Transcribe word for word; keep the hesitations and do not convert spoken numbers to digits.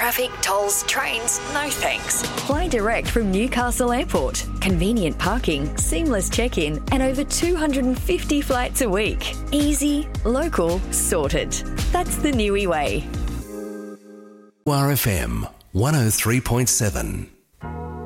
traffic, tolls, trains, no thanks. Fly direct from Newcastle Airport. Convenient parking, seamless check-in, and over two hundred fifty flights a week. Easy, local, sorted. That's the Niue way. R F M one oh three point seven.